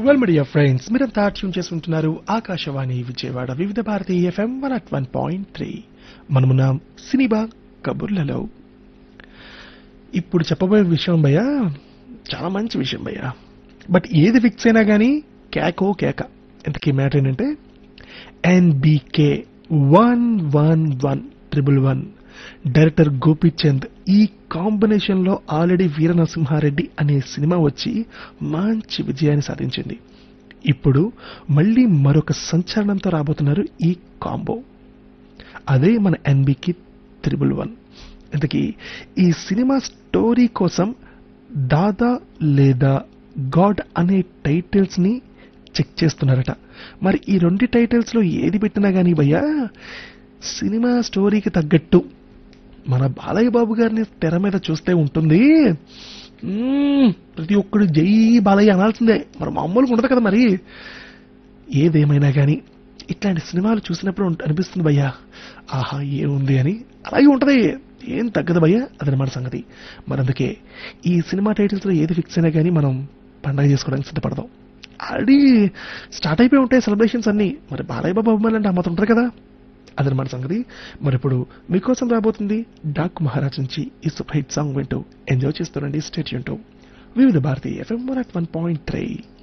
Well media friends మీరంతా tune చేసుకుంటున్నారు ఆకాశవాణి విజయవాడ వివిధ భారతి ఎఫ్ఎం 101.3 మనమున్నాం సినిమా కబుర్లలో. ఇప్పుడు చెప్పబోయే విషయం భయ్యా చాలా మంచి విషయం భయ్యా. బట్ ఏది ఫిక్స్ అయినా కానీ కేకో కేక. ఇంతకీ మ్యాటర్ ఏంటంటే ఎన్బికే 11111 డైరెక్టర్ గోపీచంద్ ఈ కాంబినేషన్ లో ఆల్రెడీ వీర నరసింహారెడ్డి అనే సినిమా వచ్చి మంచి విజయాన్ని సాధించింది. ఇప్పుడు మళ్ళీ మరొక సంచలనంతో రాబోతున్నారు ఈ కాంబో. అదే మన ఎన్బికి 111. ఇంతకీ ఈ సినిమా స్టోరీ కోసం దాదా లేదా గాడ్ అనే టైటిల్స్ ని చెక్ చేస్తున్నారట. మరి ఈ రెండు టైటిల్స్ లో ఏది పెట్టినా గానీ భయ్యా సినిమా స్టోరీకి తగ్గట్టు మన బాలయ్య బాబు గారిని తెర మీద చూస్తే ఉంటుంది. ప్రతి ఒక్కడు జై బాలయ్య అనాల్సిందే, మరి మామూలుగా ఉండదు కదా. మరి ఏదేమైనా కానీ ఇట్లాంటి సినిమాలు చూసినప్పుడు అనిపిస్తుంది భయ్యా ఆహా ఏముంది అని. అలాగే ఉంటది, ఏం తగ్గదు భయ్యా, అదనమాట సంగతి. మరి అందుకే ఈ సినిమా టైటిల్స్ లో ఏది ఫిక్స్ అయినా కానీ మనం పండగ చేసుకోవడానికి సిద్ధపడదాం. ఆల్రెడీ స్టార్ట్ అయిపోయి ఉంటాయి సెలబ్రేషన్స్ అన్ని. మరి బాలయ్య బాబు అభిమానులు అంటే అమ్మతో ఉంటారు కదా, అదనమాట సంగతి. మరి ఇప్పుడు మీకోసం రాబోతుంది డాక్ మహారాజ్ నుంచి ఈ సూపర్ హిట్ సాంగ్ వింటూ ఎంజాయ్ చేస్తారండి. స్టేట్ యూన్ టు వివిధ భారతి ఎఫ్ఎం 101.3.